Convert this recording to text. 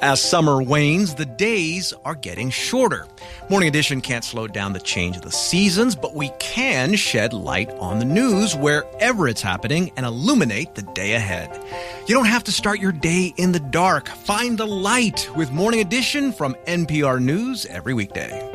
As summer wanes, the days are getting shorter. Morning Edition can't slow down the change of the seasons, but we can shed light on the news wherever it's happening and illuminate the day ahead. You don't have to start your day in the dark. Find the light with Morning Edition from NPR News every weekday.